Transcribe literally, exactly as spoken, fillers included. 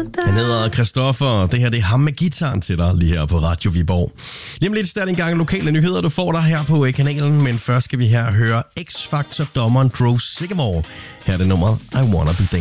Han hedder Christoffer, og det her det er ham med gitaren til dig lige her på Radio Viborg. Lige om lidt er det en gang lokale nyheder, du får der her på kanalen, men først skal vi her høre X-Factor-dommeren Drew Sigamore. Her er det nummeret I Wanna Be Dancing.